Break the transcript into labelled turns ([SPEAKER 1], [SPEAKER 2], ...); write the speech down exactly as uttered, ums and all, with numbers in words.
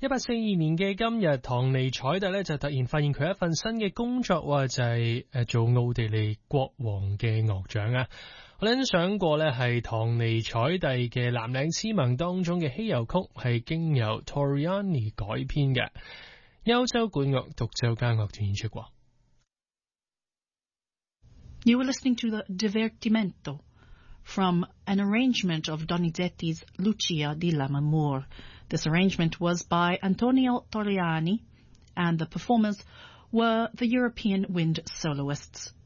[SPEAKER 1] 一八四二年嘅今日，唐尼采蒂咧就突然發現佢一份新嘅工作，哇就係誒做奧地利國王嘅樂長啊！我哋欣賞過咧係唐尼采蒂嘅藍領詩盟當中嘅稀有曲，係經由 Torriani 改編嘅，歐洲管樂獨奏家樂團演出過。
[SPEAKER 2] You were listening to the Divertimento from an arrangement of Donizetti's Lucia di Lammermoor. This arrangement was by Antonio Torriani, and the performers were the European wind soloists.